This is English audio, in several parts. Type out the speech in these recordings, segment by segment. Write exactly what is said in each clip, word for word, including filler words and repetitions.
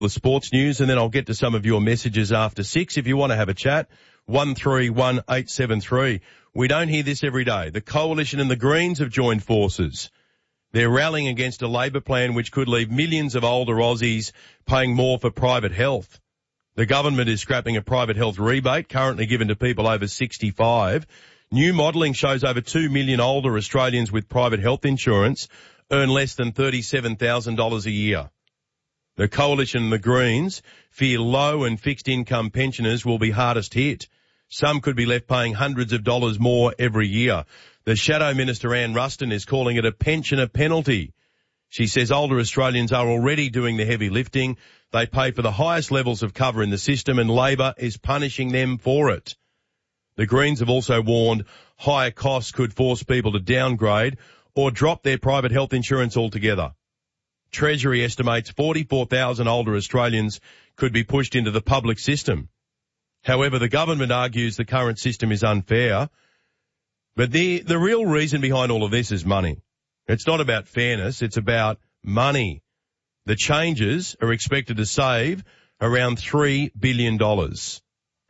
the sports news, and then I'll get to some of your messages after six. If you want to have a chat, one three one eight seven three. We don't hear this every day. The Coalition and the Greens have joined forces. They're rallying against a Labor plan which could leave millions of older Aussies paying more for private health. The government is scrapping a private health rebate currently given to people over sixty-five. New modelling shows over two million older Australians with private health insurance earn less than thirty-seven thousand dollars a year. The Coalition and the Greens fear low and fixed income pensioners will be hardest hit. Some could be left paying hundreds of dollars more every year. The Shadow Minister Anne Ruston is calling it a pensioner penalty. She says older Australians are already doing the heavy lifting. They pay for the highest levels of cover in the system and Labor is punishing them for it. The Greens have also warned higher costs could force people to downgrade or drop their private health insurance altogether. Treasury estimates forty-four thousand older Australians could be pushed into the public system. However, the government argues the current system is unfair. But the, the real reason behind all of this is money. It's not about fairness, it's about money. The changes are expected to save around three billion dollars.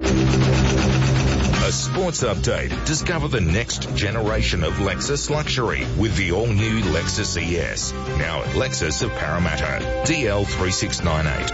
A sports update. Discover the next generation of Lexus luxury with the all-new Lexus E S. Now at Lexus of Parramatta. D L three six nine eight.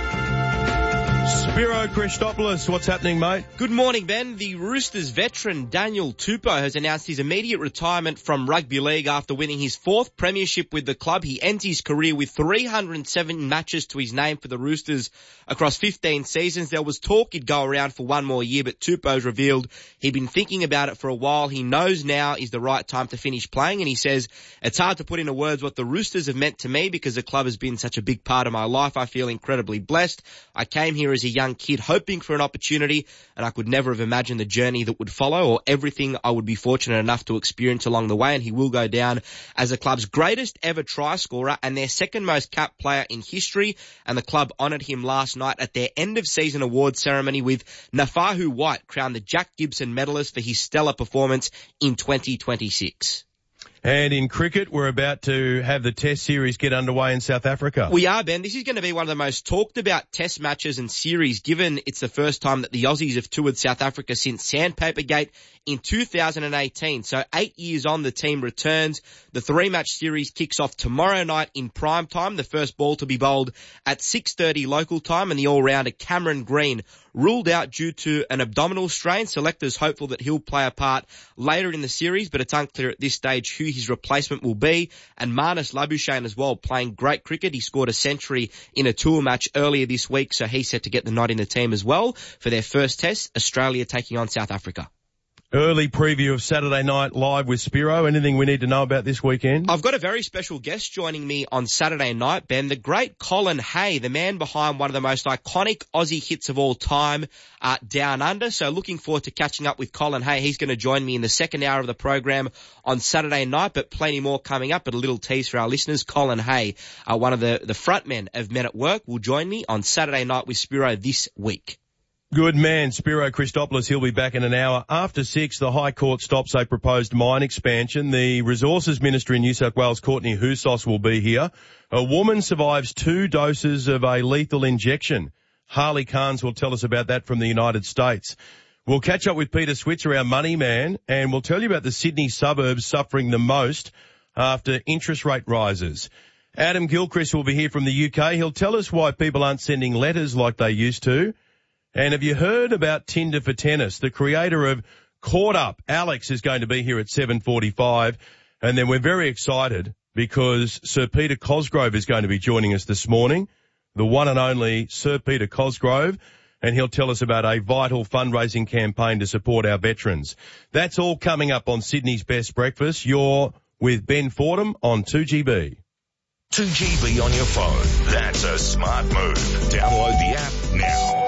Spiro Christopoulos, what's happening, mate? Good morning, Ben. The Roosters veteran Daniel Tupou has announced his immediate retirement from rugby league after winning his fourth premiership with the club. He ends his career with three hundred seven matches to his name for the Roosters across fifteen seasons. There was talk he'd go around for one more year, but Tupou's revealed he'd been thinking about it for a while. He knows now is the right time to finish playing, and he says, it's hard to put into words what the Roosters have meant to me because the club has been such a big part of my life. I feel incredibly blessed. I came here as a young kid hoping for an opportunity, and I could never have imagined the journey that would follow or everything I would be fortunate enough to experience along the way. And he will go down as the club's greatest ever try scorer and their second most capped player in history. And the club honoured him last night at their end of season awards ceremony with Nafahu White crowned the Jack Gibson medalist for his stellar performance in twenty twenty-six. And in cricket, we're about to have the Test series get underway in South Africa. We are, Ben. This is going to be one of the most talked about Test matches and series, given it's the first time that the Aussies have toured South Africa since Sandpaper Gate in two thousand eighteen. So eight years on, the team returns. The three-match series kicks off tomorrow night in prime time. The first ball to be bowled at six thirty local time, and the all-rounder Cameron Green ruled out due to an abdominal strain. Selectors hopeful that he'll play a part later in the series, but it's unclear at this stage who his replacement will be. And Marnus Labuschagne as well, playing great cricket. He scored a century in a tour match earlier this week, so he's set to get the nod in the team as well for their first test, Australia taking on South Africa. Early preview of Saturday Night Live with Spiro. Anything we need to know about this weekend? I've got a very special guest joining me on Saturday night, Ben. The great Colin Hay, the man behind one of the most iconic Aussie hits of all time, uh, Down Under. So looking forward to catching up with Colin Hay. He's going to join me in the second hour of the program on Saturday night, but plenty more coming up. But a little tease for our listeners. Colin Hay, uh, one of the, the frontmen of Men at Work, will join me on Saturday night with Spiro this week. Good man, Spiro Christopoulos. He'll be back in an hour. After six, the High Court stops a proposed mine expansion. The Resources Minister in New South Wales, Courtney Houssos, will be here. A woman survives two doses of a lethal injection. Harley Carnes will tell us about that from the United States. We'll catch up with Peter Switzer, our money man, and we'll tell you about the Sydney suburbs suffering the most after interest rate rises. Adam Gilchrist will be here from the U K. He'll tell us why people aren't sending letters like they used to. And have you heard about Tinder for Tennis? The creator of Caught Up, Alex, is going to be here at seven forty-five. And then we're very excited because Sir Peter Cosgrove is going to be joining us this morning, the one and only Sir Peter Cosgrove, and he'll tell us about a vital fundraising campaign to support our veterans. That's all coming up on Sydney's Best Breakfast. You're with Ben Fordham on two G B. two G B on your phone. That's a smart move. Download the app now.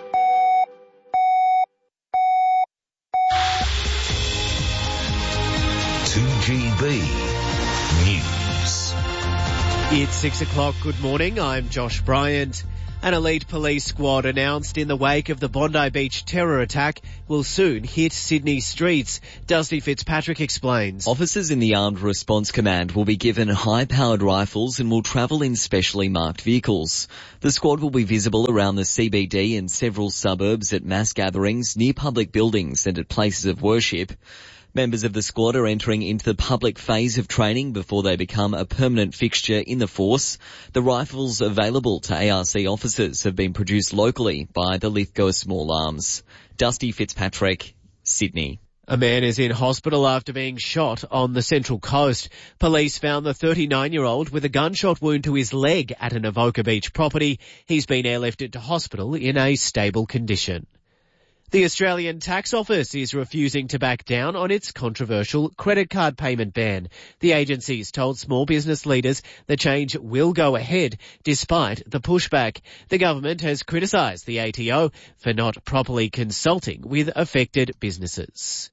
two G B News. It's six o'clock. Good morning. I'm Josh Bryant. An elite police squad announced in the wake of the Bondi Beach terror attack will soon hit Sydney streets. Dusty Fitzpatrick explains. Officers in the Armed Response Command will be given high-powered rifles and will travel in specially marked vehicles. The squad will be visible around the C B D and several suburbs at mass gatherings, near public buildings and at places of worship. Members of the squad are entering into the public phase of training before they become a permanent fixture in the force. The rifles available to A R C officers have been produced locally by the Lithgow Small Arms. Dusty Fitzpatrick, Sydney. A man is in hospital after being shot on the Central Coast. Police found the thirty-nine-year-old with a gunshot wound to his leg at an Avoca Beach property. He's been airlifted to hospital in a stable condition. The Australian Tax Office is refusing to back down on its controversial credit card payment ban. The agency's told small business leaders the change will go ahead despite the pushback. The government has criticised the A T O for not properly consulting with affected businesses.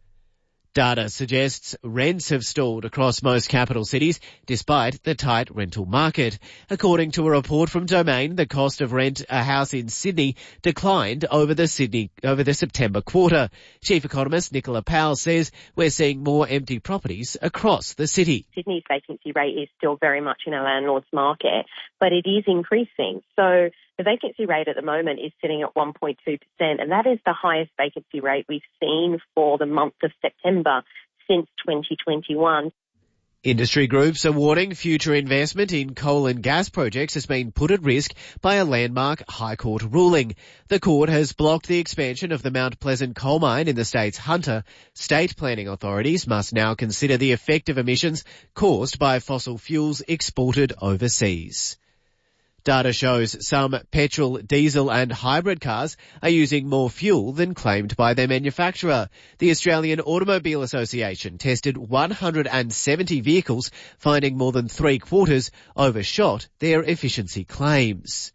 Data suggests rents have stalled across most capital cities despite the tight rental market. According to a report from Domain, the cost of rent a house in Sydney declined over the Sydney over the September quarter. Chief economist Nicola Powell says we're seeing more empty properties across the city. Sydney's vacancy rate is still very much in a landlord's market, but it is increasing. So the vacancy rate at the moment is sitting at one point two percent, and that is the highest vacancy rate we've seen for the month of September since twenty twenty-one. Industry groups are warning future investment in coal and gas projects has been put at risk by a landmark High Court ruling. The court has blocked the expansion of the Mount Pleasant coal mine in the state's Hunter. State planning authorities must now consider the effect of emissions caused by fossil fuels exported overseas. Data shows some petrol, diesel and hybrid cars are using more fuel than claimed by their manufacturer. The Australian Automobile Association tested one hundred seventy vehicles, finding more than three quarters overshot their efficiency claims.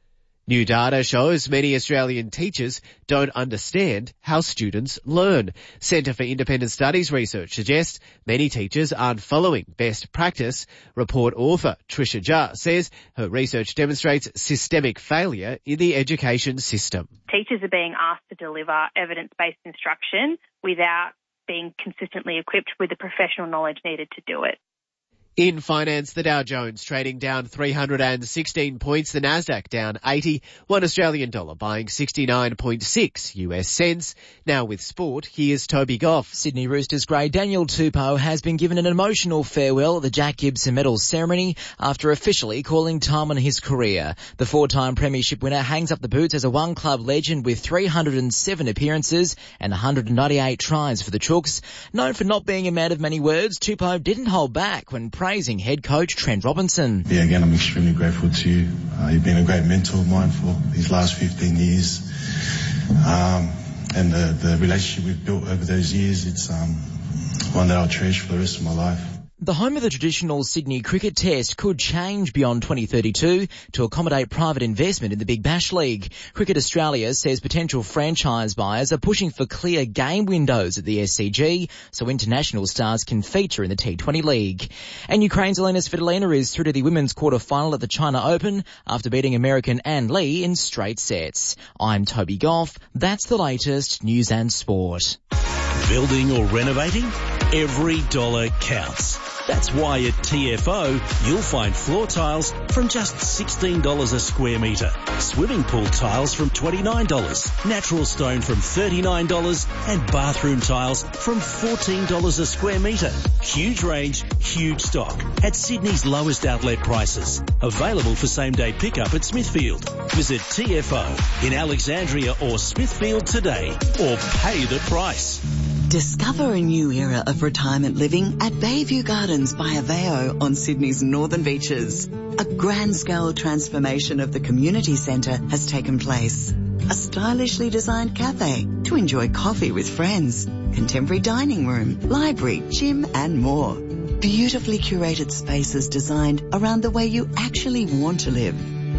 New data shows many Australian teachers don't understand how students learn. Centre for Independent Studies research suggests many teachers aren't following best practice. Report author Tricia Jha says her research demonstrates systemic failure in the education system. Teachers are being asked to deliver evidence-based instruction without being consistently equipped with the professional knowledge needed to do it. In finance, the Dow Jones trading down three hundred sixteen points, the Nasdaq down eighty, one Australian dollar buying sixty-nine point six U S cents. Now with sport, here's Toby Goff. Sydney Roosters great Daniel Tupou has been given an emotional farewell at the Jack Gibson Medal ceremony after officially calling time on his career. The four-time premiership winner hangs up the boots as a one-club legend with three hundred seven appearances and one hundred ninety-eight tries for the Chooks. Known for not being a man of many words, Tupou didn't hold back when praising head coach Trent Robinson. Yeah, again, I'm extremely grateful to you. Uh, you've been a great mentor of mine for these last fifteen years. Um, and the, the relationship we've built over those years, it's um, one that I'll cherish for the rest of my life. The home of the traditional Sydney Cricket Test could change beyond twenty thirty-two to accommodate private investment in the Big Bash League. Cricket Australia says potential franchise buyers are pushing for clear game windows at the S C G so international stars can feature in the T twenty League. And Ukraine's Elena Svitolina is through to the women's quarter-final at the China Open after beating American Ann Lee in straight sets. I'm Toby Goff. That's the latest news and sport. Building or renovating? Every dollar counts. That's why at T F O you'll find floor tiles from just sixteen dollars a square metre, swimming pool tiles from twenty-nine dollars, natural stone from thirty-nine dollars and bathroom tiles from fourteen dollars a square metre. Huge range, huge stock at Sydney's lowest outlet prices. Available for same day pickup at Smithfield. Visit T F O in Alexandria or Smithfield today or pay the price. Discover a new era of retirement living at Bayview Gardens by Aveo on Sydney's northern beaches. A grand-scale transformation of the community centre has taken place. A stylishly designed cafe to enjoy coffee with friends, contemporary dining room, library, gym and more. Beautifully curated spaces designed around the way you actually want to live.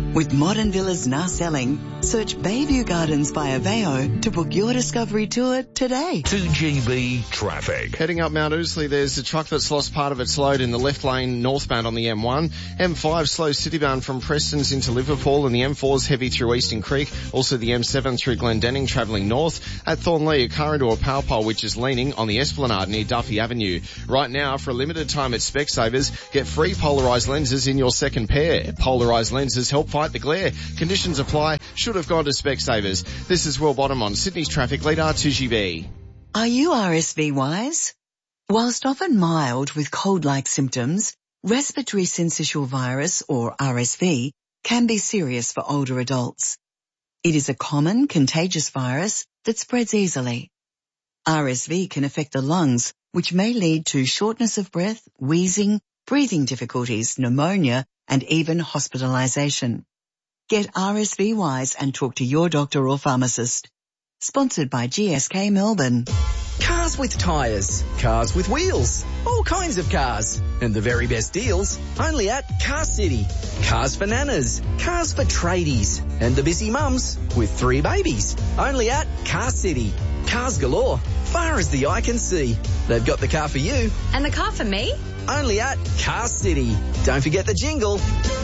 With modern villas now selling, search Bayview Gardens by Aveo to book your discovery tour today. two G B traffic. Heading up Mount Ousley, there's a truck that's lost part of its load in the left lane northbound on the M one. M five slow citybound from Prestons into Liverpool, and the M four's heavy through Eastern Creek. Also the M seven through Glendenning travelling north. At Thornlea, a car into a power pole which is leaning on the Esplanade near Duffy Avenue. Right now, for a limited time at Specsavers, get free polarised lenses in your second pair. Polarised lenses help fight the glare. Conditions apply. Should have gone to Specsavers. This is Will Bottom on Sydney's traffic leader, two G B. Are you R S V wise? Whilst often mild with cold-like symptoms, respiratory syncytial virus, or R S V, can be serious for older adults. It is a common contagious virus that spreads easily. R S V can affect the lungs, which may lead to shortness of breath, wheezing, breathing difficulties, pneumonia, and even hospitalisation. Get R S V wise and talk to your doctor or pharmacist. Sponsored by G S K Melbourne. Cars with tyres, cars with wheels, all kinds of cars. And the very best deals, only at Car City. Cars for nanas, cars for tradies, and the busy mums with three babies. Only at Car City. Cars galore, far as the eye can see. They've got the car for you. And the car for me? Only at Car City. Don't forget the jingle.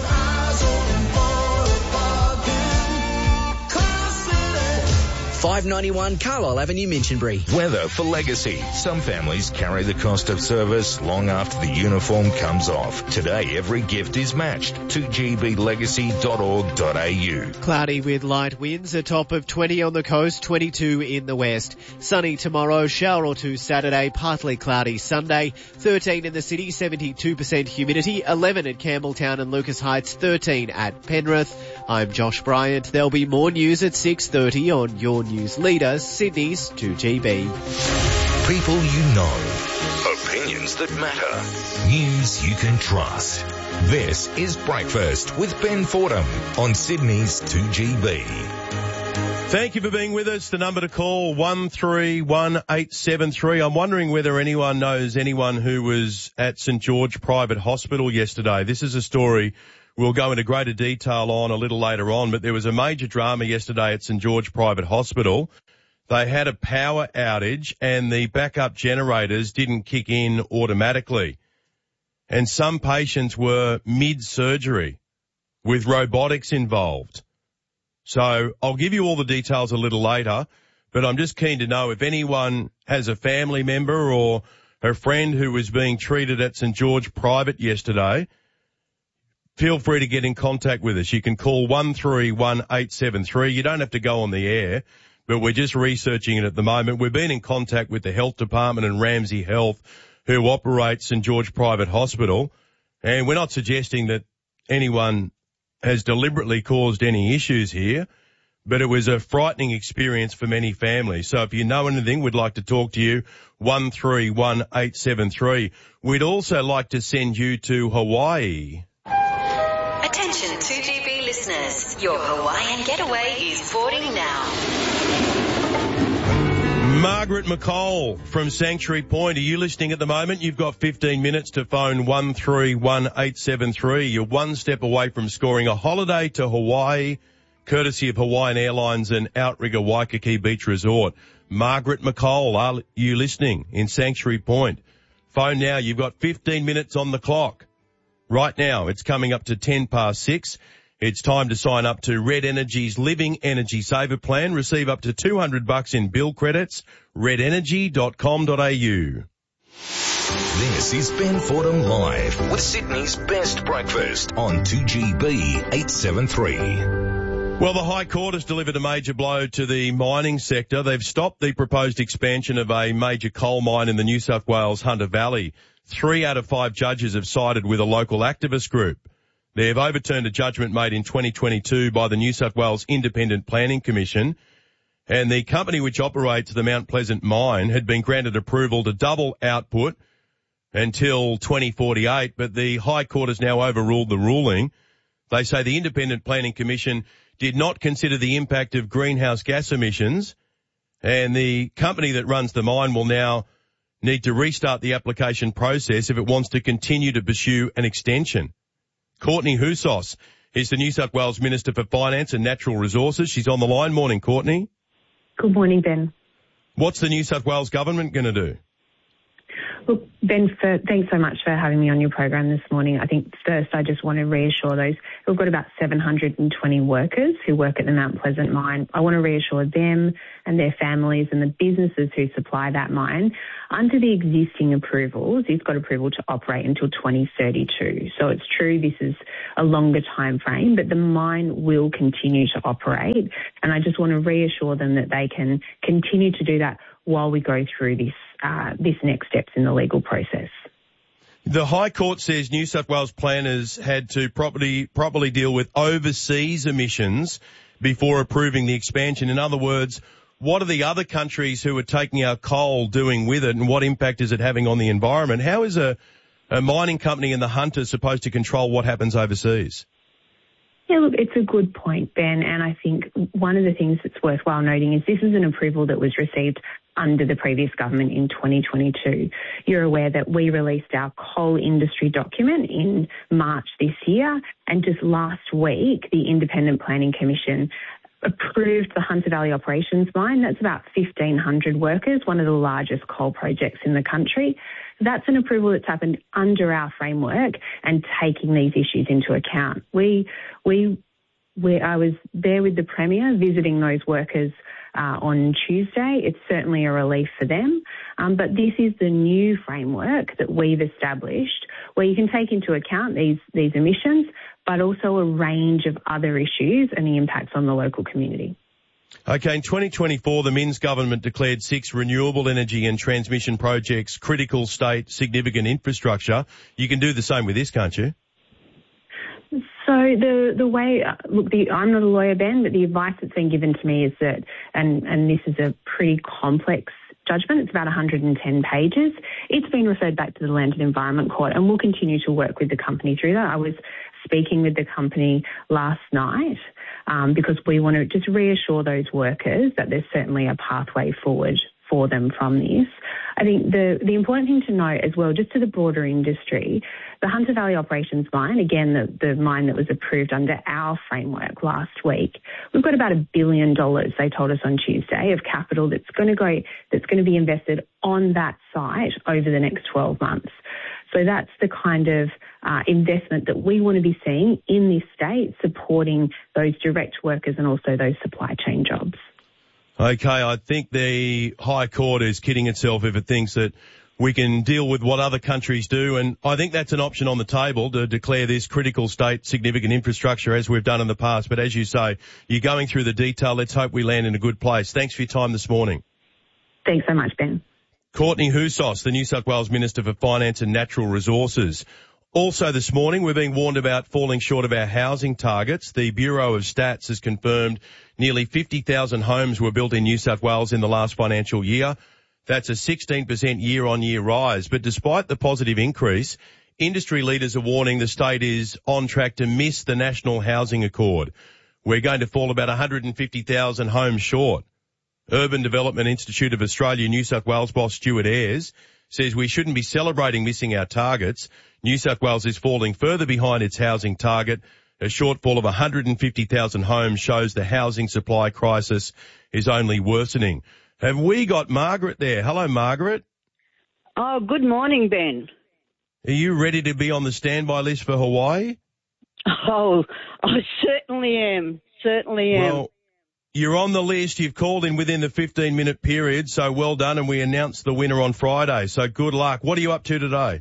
five ninety-one Carlisle Avenue, Minchinbury. Weather for Legacy. Some families carry the cost of service long after the uniform comes off. Today, every gift is matched. two g b legacy dot org dot a u. Cloudy with light winds, a top of twenty on the coast, twenty-two in the west. Sunny tomorrow, shower or two Saturday, partly cloudy Sunday. thirteen in the city, seventy-two percent humidity. eleven at Campbelltown and Lucas Heights, thirteen at Penrith. I'm Josh Bryant. There'll be more news at six thirty on your news leader, Sydney's two G B. People you know. Opinions that matter. News you can trust. This is Breakfast with Ben Fordham on Sydney's two G B. Thank you for being with us. The number to call, one three one eight seven three. I'm wondering whether anyone knows anyone who was at St George Private Hospital yesterday. This is a story we'll go into greater detail on a little later on, but there was a major drama yesterday at St George Private Hospital. They had a power outage and the backup generators didn't kick in automatically. And some patients were mid-surgery with robotics involved. So I'll give you all the details a little later, but I'm just keen to know if anyone has a family member or a friend who was being treated at St George Private yesterday. Feel free to get in contact with us. You can call one three one eight seven three. You don't have to go on the air, but we're just researching it at the moment. We've been in contact with the health department and Ramsay Health, who operates St George Private Hospital, and we're not suggesting that anyone has deliberately caused any issues here, but it was a frightening experience for many families. So if you know anything, we'd like to talk to you, one three one eight seven three. We'd also like to send you to Hawaii. Attention two G B listeners, your Hawaiian getaway is boarding now. Margaret McCall from Sanctuary Point, are you listening at the moment? You've got fifteen minutes to phone one three one eight seven three. You're one step away from scoring a holiday to Hawaii, courtesy of Hawaiian Airlines and Outrigger Waikiki Beach Resort. Margaret McCall, are you listening in Sanctuary Point? Phone now. You've got fifteen minutes on the clock. Right now, it's coming up to ten past six. It's time to sign up to Red Energy's Living Energy Saver Plan. Receive up to two hundred bucks in bill credits. red energy dot com dot a u. This is Ben Fordham Live with Sydney's best breakfast on two G B eight seven three. Well, the High Court has delivered a major blow to the mining sector. They've stopped the proposed expansion of a major coal mine in the New South Wales Hunter Valley. Three out of five judges have sided with a local activist group. They have overturned a judgment made in twenty twenty-two by the New South Wales Independent Planning Commission, and the company which operates the Mount Pleasant mine had been granted approval to double output until twenty forty-eight, but the High Court has now overruled the ruling. They say the Independent Planning Commission did not consider the impact of greenhouse gas emissions, and the company that runs the mine will now need to restart the application process if it wants to continue to pursue an extension. Courtney Houssos is the New South Wales Minister for Finance and Natural Resources. She's on the line. Morning, Courtney. Good morning, Ben. What's the New South Wales government going to do? Look, Ben, for, thanks so much for having me on your program this morning. I think first I just want to reassure those who've got about seven hundred twenty workers who work at the Mount Pleasant mine. I want to reassure them and their families and the businesses who supply that mine. Under the existing approvals, it's got approval to operate until twenty thirty-two. So it's true this is a longer time frame, but the mine will continue to operate. And I just want to reassure them that they can continue to do that while we go through this uh, this next steps in the legal process. The High Court says New South Wales planners had to properly properly deal with overseas emissions before approving the expansion. In other words, what are the other countries who are taking our coal doing with it, and what impact is it having on the environment? How is a, a mining company in the Hunter supposed to control what happens overseas? Yeah, look, it's a good point, Ben, and I think one of the things that's worthwhile noting is this is an approval that was received under the previous government in twenty twenty-two. You're aware that we released our coal industry document in March this year, and just last week, the Independent Planning Commission approved the Hunter Valley Operations Mine. That's about fifteen hundred workers, one of the largest coal projects in the country. That's an approval that's happened under our framework and taking these issues into account. We, we, we I was there with the Premier visiting those workers uh, on Tuesday. It's certainly a relief for them. Um, but this is the new framework that we've established where you can take into account these, these emissions, but also a range of other issues and the impacts on the local community. Okay, in twenty twenty-four, the Minns government declared six renewable energy and transmission projects critical state significant infrastructure. You can do the same with this, can't you? So the the way, look, the, I'm not a lawyer, Ben, but the advice that's been given to me is that, and, and this is a pretty complex judgment, it's about one hundred ten pages. It's been referred back to the Land and Environment Court, and we'll continue to work with the company through that. I was speaking with the company last night um, because we want to just reassure those workers that there's certainly a pathway forward for them from this. I think the, the important thing to note as well, just to the broader industry, the Hunter Valley Operations Mine, again, the, the mine that was approved under our framework last week, we've got about a billion dollars, they told us on Tuesday, of capital that's going to go, that's going to be invested on that site over the next twelve months. So that's the kind of uh, investment that we want to be seeing in this state, supporting those direct workers and also those supply chain jobs. Okay, I think the High Court is kidding itself if it thinks that we can deal with what other countries do, and I think that's an option on the table to declare this critical state significant infrastructure as we've done in the past. But as you say, you're going through the detail. Let's hope we land in a good place. Thanks for your time this morning. Thanks so much, Ben. Courtney Houssos, the New South Wales Minister for Finance and Natural Resources. Also this morning, we're being warned about falling short of our housing targets. The Bureau of Stats has confirmed nearly fifty thousand homes were built in New South Wales in the last financial year. That's a sixteen percent year-on-year rise. But despite the positive increase, industry leaders are warning the state is on track to miss the National Housing Accord. We're going to fall about one hundred fifty thousand homes short. Urban Development Institute of Australia New South Wales boss Stuart Ayres says we shouldn't be celebrating missing our targets. New South Wales is falling further behind its housing target. A shortfall of one hundred fifty thousand homes shows the housing supply crisis is only worsening. Have we got Margaret there? Hello, Margaret. Oh, good morning, Ben. Are you ready to be on the standby list for Hawaii? Oh, I certainly am. Certainly am. Well, you're on the list. You've called in within the fifteen minute period, so well done, and we announced the winner on Friday, so good luck. What are you up to today?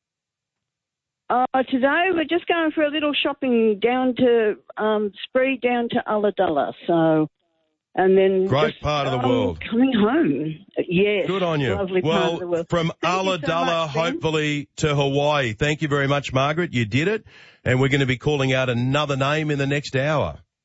Uh, today we're just going for a little shopping down to, um, spree down to Ulladulla, so, and then Great just, part of the um, world. coming home. Yes. Good on you. Lovely well, part of the world. from Ulladulla, so hopefully, to Hawaii. Thank you very much, Margaret. You did it, and we're going to be calling out another name in the next hour.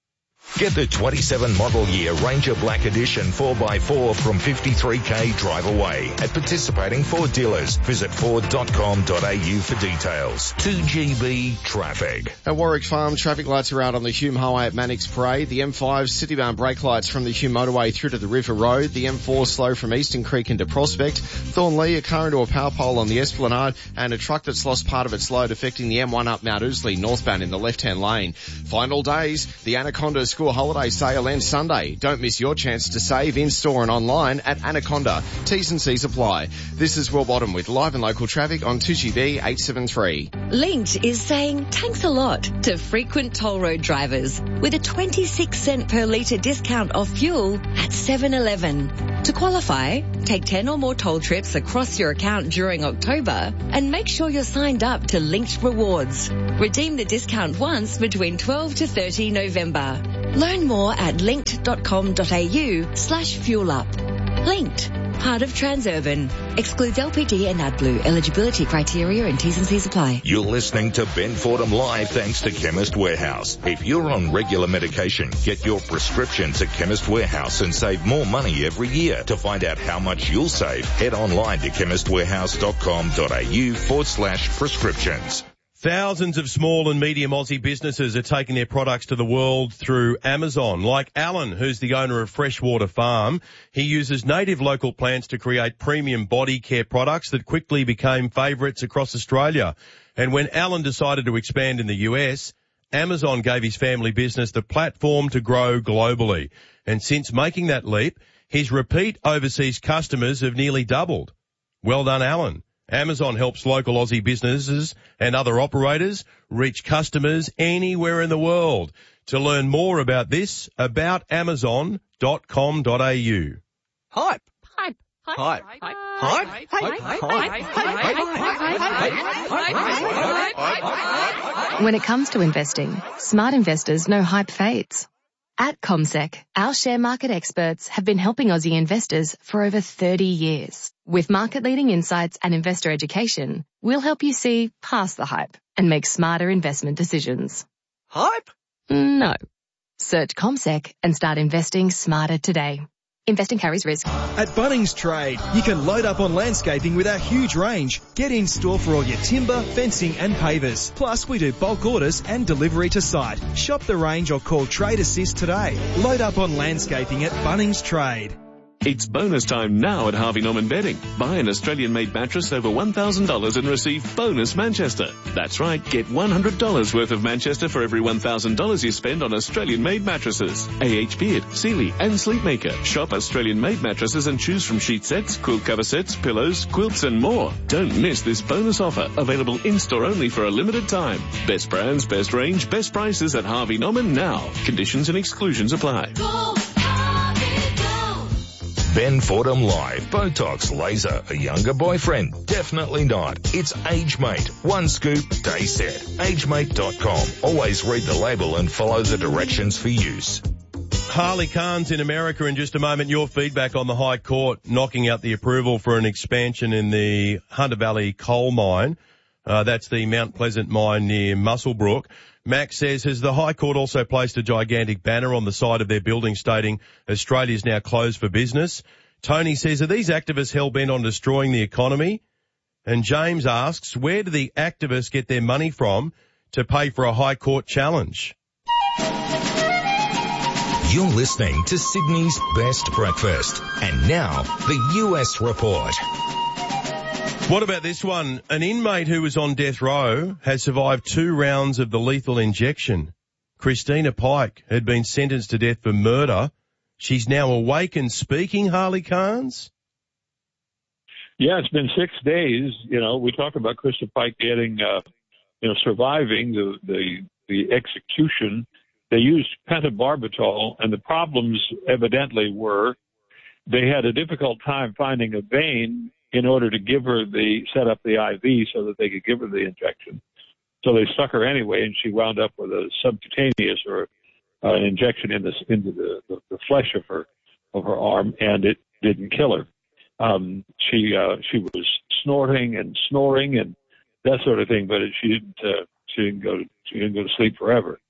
Get the twenty-seven model year Ranger Black Edition four by four from fifty-three K drive away at participating Ford dealers. Visit ford dot com dot a u for details. two G B traffic. At Warwick Farm, traffic lights are out on the Hume Highway at Mannix Parade. The M five city-bound brake lights from the Hume Motorway through to the River Road. The M four slow from Eastern Creek into Prospect. Thornley, a car into a power pole on the Esplanade, and a truck that's lost part of its load affecting the M one up Mount Ousley northbound in the left-hand lane. Final days, the Anaconda School Holiday Sale ends Sunday. Don't miss your chance to save in-store and online at Anaconda. T's and C's apply. This is Will Bottom with live and local traffic on two G B eight seven three. Linked is saying thanks a lot to frequent toll road drivers with a twenty-six cent per litre discount off fuel at seven eleven. To qualify, take ten or more toll trips across your account during October and make sure you're signed up to Linked Rewards. Redeem the discount once between twelve to thirty November. Learn more at linked dot com dot a u slash fuel up. Linked, part of Transurban. Excludes L P G and AdBlue. Eligibility criteria and T's and C's apply. You're listening to Ben Fordham Live thanks to Chemist Warehouse. If you're on regular medication, get your prescriptions at Chemist Warehouse and save more money every year. To find out how much you'll save, head online to chemist warehouse dot com dot a u forward slash prescriptions. Thousands of small and medium Aussie businesses are taking their products to the world through Amazon, like Alan, who's the owner of Freshwater Farm. He uses native local plants to create premium body care products that quickly became favourites across Australia. And when Alan decided to expand in the U S, Amazon gave his family business the platform to grow globally. And since making that leap, his repeat overseas customers have nearly doubled. Well done, Alan. Amazon helps local Aussie businesses and other operators reach customers anywhere in the world. To learn more about this, about amazon dot com dot a u. Hype. Hype. Hype. Hype. Hype. Hype. When it comes to investing, smart investors know hype fades. At CommSec, our share market experts have been helping Aussie investors for over thirty years. With market-leading insights and investor education, we'll help you see past the hype and make smarter investment decisions. Hype? No. Search CommSec and start investing smarter today. Investing carries risk. At Bunnings Trade, you can load up on landscaping with our huge range. Get in store for all your timber, fencing and pavers. Plus, we do bulk orders and delivery to site. Shop the range or call Trade Assist today. Load up on landscaping at Bunnings Trade. It's bonus time now at Harvey Norman Bedding. Buy an Australian-made mattress over one thousand dollars and receive bonus Manchester. That's right, get one hundred dollars worth of Manchester for every one thousand dollars you spend on Australian-made mattresses. A H Beard, Sealy and Sleepmaker. Shop Australian-made mattresses and choose from sheet sets, quilt cover sets, pillows, quilts and more. Don't miss this bonus offer, available in-store only for a limited time. Best brands, best range, best prices at Harvey Norman now. Conditions and exclusions apply. Ben Fordham Live. Botox, laser, a younger boyfriend? Definitely not. It's AgeMate. One scoop, day set. age mate dot com. Always read the label and follow the directions for use. Harley Carnes in America in just a moment. Your feedback on the High Court knocking out the approval for an expansion in the Hunter Valley coal mine. Uh, that's the Mount Pleasant mine near Muswellbrook. Max says, has the High Court also placed a gigantic banner on the side of their building stating Australia's now closed for business? Tony says, are these activists hell-bent on destroying the economy? And James asks, where do the activists get their money from to pay for a High Court challenge? You're listening to Sydney's Best Breakfast. And now, the U S Report. What about this one? An inmate who was on death row has survived two rounds of the lethal injection. Christina Pike had been sentenced to death for murder. She's now awake and speaking, Harley Carnes? Yeah, it's been six days. You know, we talk about Christina Pike getting, uh, you know, surviving the, the, the execution. They used pentobarbital, and the problems evidently were they had a difficult time finding a vein in order to give her the, set up the I V so that they could give her the injection. So they stuck her anyway, and she wound up with a subcutaneous or uh, an injection in the, into the, the, the flesh of her, of her arm, and it didn't kill her. Um, she, uh, she was snorting and snoring and that sort of thing, but it, she didn't, uh, she didn't go to, she didn't go to sleep forever.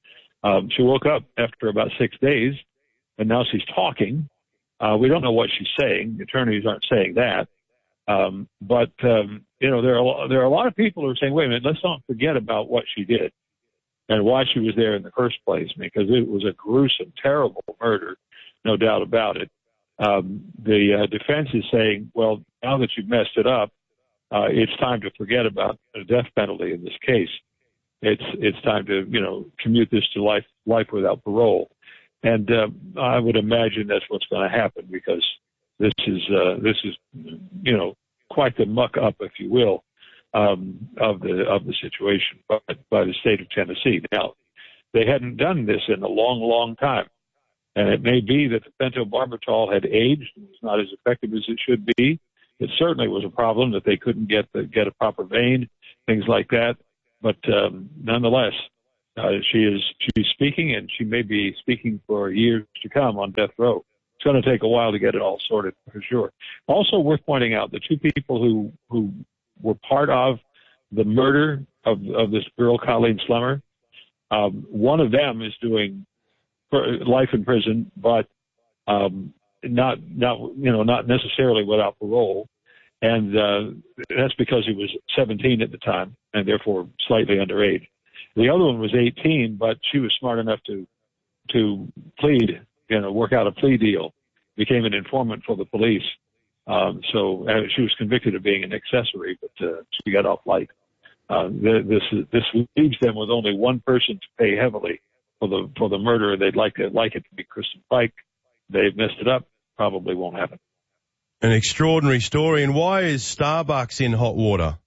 Um, she woke up after about six days, and now she's talking. Uh, we don't know what she's saying. The attorneys aren't saying that. Um, but, um, you know, there are, there are a lot of people who are saying, wait a minute, let's not forget about what she did and why she was there in the first place, because it was a gruesome, terrible murder, no doubt about it. Um, the uh, defense is saying, well, now that you've messed it up, uh, it's time to forget about the death penalty in this case. It's, it's time to, you know, commute this to life, life without parole. And, uh, I would imagine that's what's going to happen, because this is, uh, this is, you know, quite the muck up, if you will, um, of the, of the situation by, by the state of Tennessee. Now, they hadn't done this in a long, long time. And it may be that the pentobarbital had aged and was not as effective as it should be. It certainly was a problem that they couldn't get the, get a proper vein, things like that. But um, nonetheless, uh, she is she's speaking, and she may be speaking for years to come on death row. It's going to take a while to get it all sorted, for sure. Also worth pointing out, the two people who who were part of the murder of of this girl, Colleen Slemmer, um, one of them is doing life in prison, but um, not not you know not necessarily without parole, and uh, that's because he was seventeen at the time and therefore slightly underage. The other one was eighteen, but she was smart enough to to plead, you know, work out a plea deal, became an informant for the police. Um, so uh, she was convicted of being an accessory, but uh, she got off light. Uh, this this leaves them with only one person to pay heavily for the for the murder. They'd like to like it to be Kristen Pike. They've messed it up. Probably won't happen. An extraordinary story. And why is Starbucks in hot water?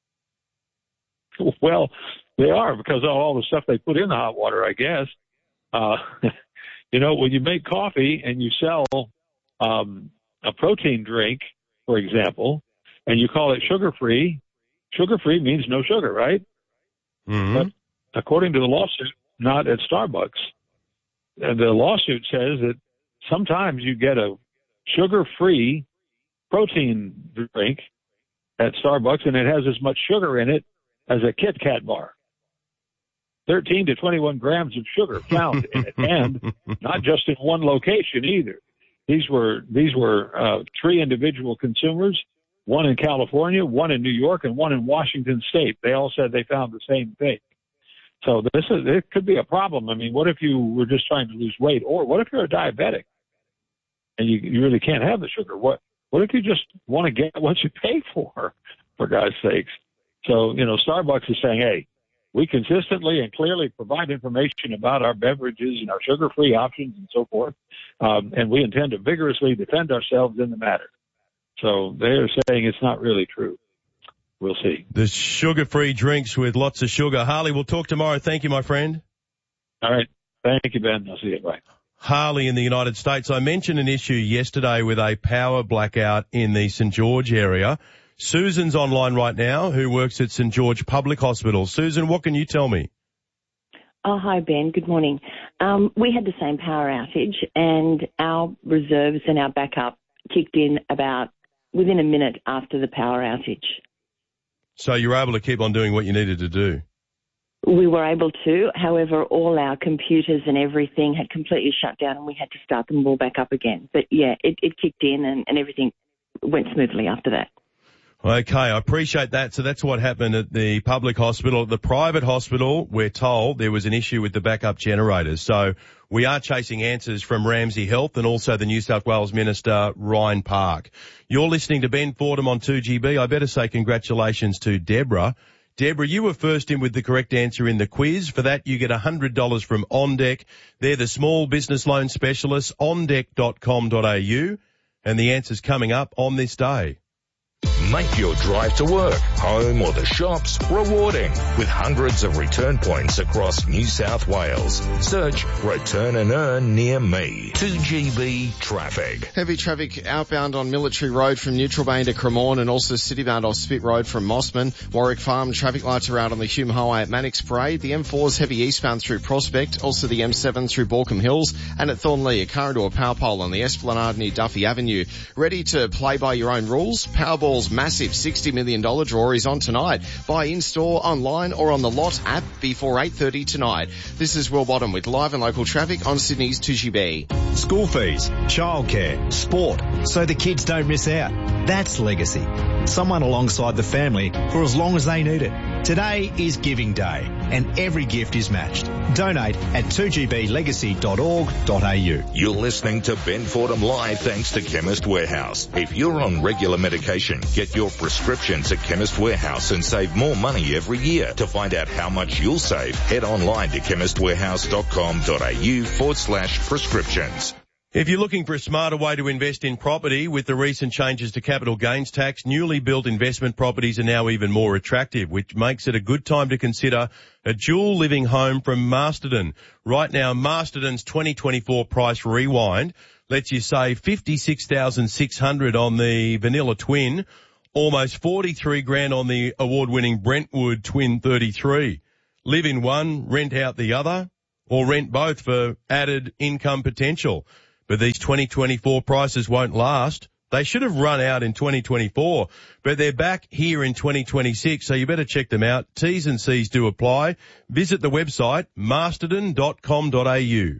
Well, they are, because of all the stuff they put in the hot water, I guess. Uh, you know, when you make coffee and you sell um, a protein drink, for example, and you call it sugar-free, sugar-free means no sugar, right? Mm-hmm. But according to the lawsuit, not at Starbucks. And the lawsuit says that sometimes you get a sugar-free protein drink at Starbucks, and it has as much sugar in it as a Kit Kat bar. thirteen to twenty-one grams of sugar found in it, and not just in one location either. These were these were uh, three individual consumers, one in California, one in New York, and one in Washington State. They all said they found the same thing. So this is it could be a problem. I mean, what if you were just trying to lose weight, or what if you're a diabetic and you, you really can't have the sugar? What what if you just want to get what you pay for, for God's sakes? So, you know, Starbucks is saying, hey, we consistently and clearly provide information about our beverages and our sugar-free options and so forth, um, and we intend to vigorously defend ourselves in the matter. So they are saying it's not really true. We'll see. The sugar-free drinks with lots of sugar. Harley, we'll talk tomorrow. Thank you, my friend. All right. Thank you, Ben. I'll see you. Bye. Harley in the United States. I mentioned an issue yesterday with a power blackout in the Saint George area. Susan's online right now, who works at Saint George Public Hospital. Susan, what can you tell me? Oh, hi, Ben. Good morning. Um, we had the same power outage, and our reserves and our backup kicked in about within a minute after the power outage. So you were able to keep on doing what you needed to do? We were able to. However, all our computers and everything had completely shut down, and we had to start them all back up again. But, yeah, it, it kicked in, and, and everything went smoothly after that. Okay, I appreciate that. So that's what happened at the public hospital. At the private hospital, we're told there was an issue with the backup generators. So we are chasing answers from Ramsay Health and also the New South Wales Minister, Ryan Park. You're listening to Ben Fordham on two G B. I better say congratulations to Deborah. Deborah, you were first in with the correct answer in the quiz. For that, you get one hundred dollars from OnDeck. They're the small business loan specialists, on deck dot com dot a u. And the answer's coming up on this day. Make your drive to work, home or the shops rewarding with hundreds of return points across New South Wales. Search Return and Earn near me. two G B traffic. Heavy traffic outbound on Military Road from Neutral Bay to Cremorne, and also citybound off Spit Road from Mossman. Warwick Farm traffic lights are out on the Hume Highway at Mannix Parade. The M four's heavy eastbound through Prospect, also the M seven through Balcombe Hills, and at Thornlea, a car into a power pole on the Esplanade near Duffy Avenue. Ready to play by your own rules? Powerball's massive sixty million dollars draw is on tonight. Buy in-store, online or on the Lot app before eight thirty tonight. This is Will Bottom with live and local traffic on Sydney's two G B. School fees, childcare, sport, so the kids don't miss out. That's legacy. Someone alongside the family for as long as they need it. Today is Giving Day, and every gift is matched. Donate at two g b legacy dot org dot a u. You're listening to Ben Fordham Live thanks to Chemist Warehouse. If you're on regular medication, get your prescriptions at Chemist Warehouse and save more money every year. To find out how much you'll save, head online to chemist warehouse dot com dot a u forward slash prescriptions. If you're looking for a smarter way to invest in property with the recent changes to capital gains tax, newly built investment properties are now even more attractive, which makes it a good time to consider a dual living home from Masterton. Right now, Masterton's twenty twenty-four price rewind lets you save fifty-six thousand six hundred dollars on the Vanilla Twin, almost forty-three grand on the award-winning Brentwood Twin thirty-three. Live in one, rent out the other, or rent both for added income potential. But these twenty twenty-four prices won't last. They should have run out in twenty twenty-four, but they're back here in twenty twenty-six, so you better check them out. T's and C's do apply. Visit the website masterton dot com dot a u.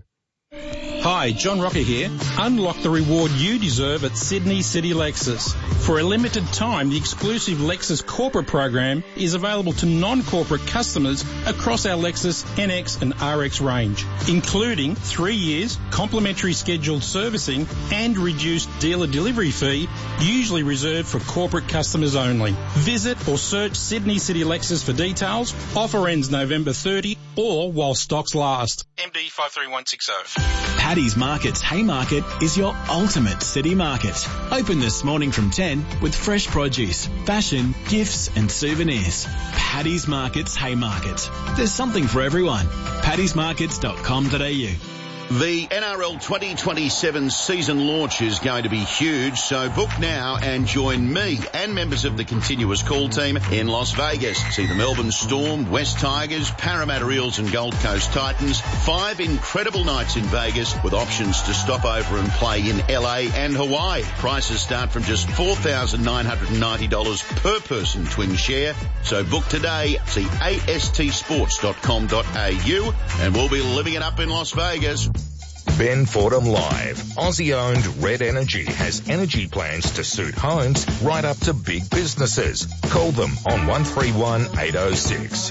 Hi, John Rocker here. Unlock the reward you deserve at Sydney City Lexus. For a limited time, the exclusive Lexus corporate program is available to non-corporate customers across our Lexus N X and R X range, including three years, complimentary scheduled servicing and reduced dealer delivery fee, usually reserved for corporate customers only. Visit or search Sydney City Lexus for details. Offer ends November thirtieth or while stocks last. M D five three one six zero. Paddy's Market's Haymarket is your ultimate city market. Open this morning from ten with fresh produce, fashion, gifts and souvenirs. Paddy's Market's Haymarket. There's something for everyone. paddys markets dot com dot a u. The N R L twenty twenty-seven season launch is going to be huge, so book now and join me and members of the Continuous Call team in Las Vegas. See the Melbourne Storm, West Tigers, Parramatta Eels and Gold Coast Titans. Five incredible nights in Vegas with options to stop over and play in L A and Hawaii. Prices start from just four thousand nine hundred ninety dollars per person twin share. So book today. See a s t sports dot com dot a u and we'll be living it up in Las Vegas. Ben Fordham Live. Aussie-owned Red Energy has energy plans to suit homes right up to big businesses. Call them on one three one eight oh six.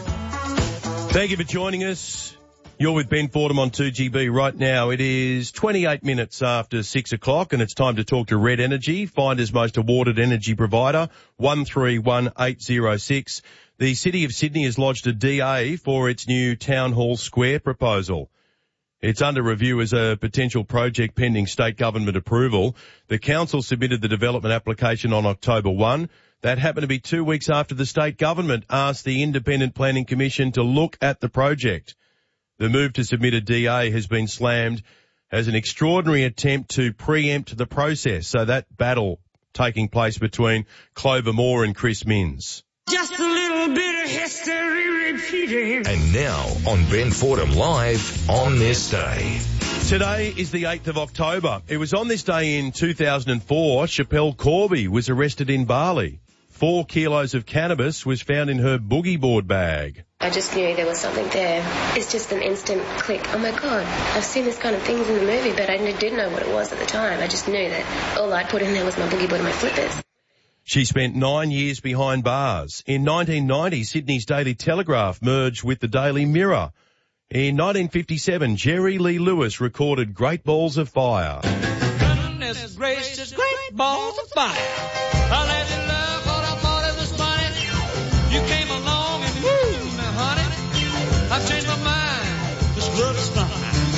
Thank you for joining us. You're with Ben Fordham on two G B right now. It is twenty-eight minutes after six o'clock and it's time to talk to Red Energy, Finder's most awarded energy provider, one three one eight oh six. The City of Sydney has lodged a D A for its new Town Hall Square proposal. It's under review as a potential project pending state government approval. The council submitted the development application on October first. That happened to be two weeks after the state government asked the Independent Planning Commission to look at the project. The move to submit a D A has been slammed as an extraordinary attempt to preempt the process. So that battle taking place between Clover Moore and Chris Minns. Just a little bit of history repeating. And now on Ben Fordham Live on this day. Today is the eighth of October. It was on this day in two thousand four, Schapelle Corby was arrested in Bali. Four kilos of cannabis was found in her boogie board bag. I just knew there was something there. It's just an instant click. Oh my God, I've seen this kind of things in the movie, but I didn't know what it was at the time. I just knew that all I put in there was my boogie board and my flippers. She spent nine years behind bars. In nineteen ninety, Sydney's Daily Telegraph merged with the Daily Mirror. In nineteen fifty-seven, Jerry Lee Lewis recorded Great Balls of Fire. Goodness gracious, great balls of fire. I let you love what I thought it was funny. You came along and woo, now honey, I've changed my mind. This love is fine.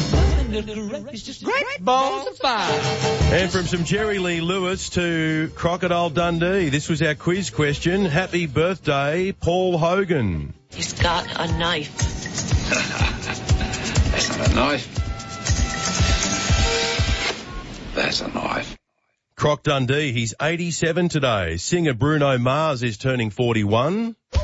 It's just great balls of fire. And from some Jerry Lee Lewis to Crocodile Dundee, this was our quiz question. Happy birthday, Paul Hogan. He's got a knife. That's not a knife. That's a knife. Croc Dundee, he's eighty-seven today. Singer Bruno Mars is turning forty-one.